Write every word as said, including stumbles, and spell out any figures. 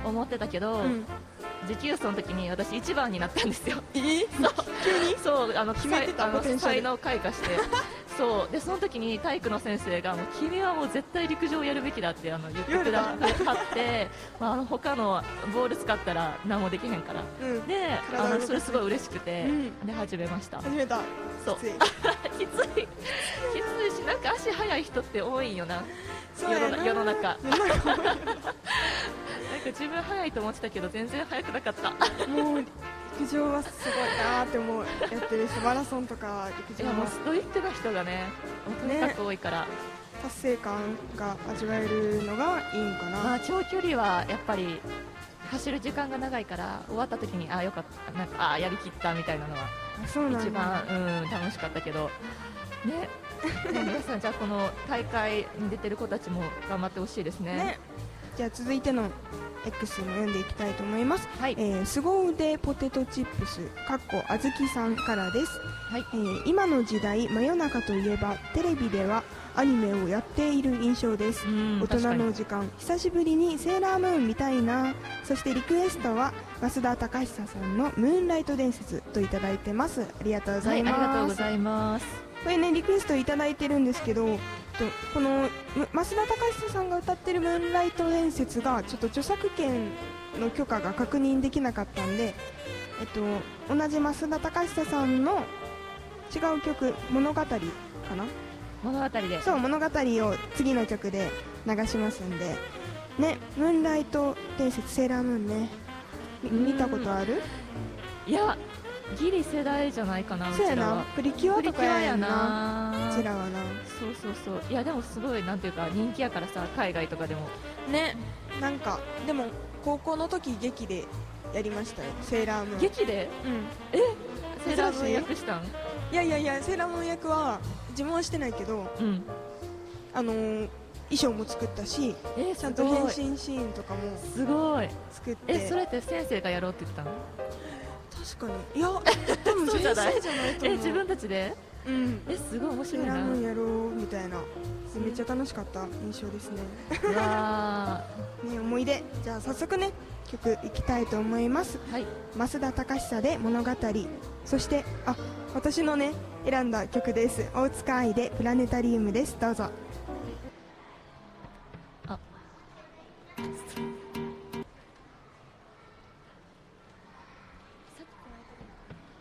思ってたけど、 うん持久走の時に私いちばんになったんですよ。 えー、 そう急にそうあの決めてた才あのポテンシャル才能開花してそうでその時に体育の先生がもう君はもう絶対陸上やるべきだってあの言ってくださってまあ、あの他のボール使ったら何もできへんから、 うんで体動かすあのそれすごい嬉しくて、 うんで始めました。 始めたそうきついきついきついしなんか足速い人って多いんよなそうやな世の中世の中多いよななんか自分速いと思ってたけど全然速くなかったもう陸上はすごいなーって思うやってるしマラソンとか陸いやもう上はストイックな人がねとにかく多いから、 達成感が味わえるのがいいんかな、 まあ、長距離はやっぱり走る時間が長いから終わった時にあよかったなんかあやりきったみたいなのはあそうなんだ一番、うん、楽しかったけどねね皆さんじゃあこの大会に出てる子たちも頑張ってほしいですね。 ねじゃあ続いての X も読んでいきたいと思います。 はい、 えー、凄腕ポテトチップスかっこあずきさんからです。 はいえー今の時代真夜中といえばテレビではアニメをやっている印象です。 うん大人の時間久しぶりにセーラームーン見たいな。そしてリクエストは増田貴久さんのムーンライト伝説といただいてます。ありがとうござはいい、あます。 りがとうございます。 これねリクエストいただいてるんですけど、とこのむ増田貴久さんが歌ってるムーンライト伝説がちょっと著作権の許可が確認できなかったんで、えっと、同じ増田貴久さんの違う曲物語かな物語でそう物語を次の曲で流しますんでね、ムーンライト伝説セーラームーンねみうん見たことある？ いやギリ世代じゃないかなうそうやなちらはプリキュアプリキュアやとかやんななうちらはなそうそうそういやでもすごいなんていうか人気やからさ海外とかでもね、なんかでも高校の時劇でやりましたよセーラームーン。 劇でうんセーラームーン役したんいやいやいやセーラームーン役は自分はしてないけど、 うんあのー衣装も作ったしえー、 ちゃんとすごい変身シーンとかもすごい作ってえそれって先生がやろうって言ったの確かにいや多分先生じゃないと思うえ自分たちでうんえすごい面セ白いなーラームーンやろうみたいなめっちゃ楽しかった印象ですねうわね思い出じゃあ早速ね曲いきたいと思います。 ーはい増田貴久で物語、そしてあ私のね選んだ曲です。大塚愛でプラネタリウムです。どうぞ。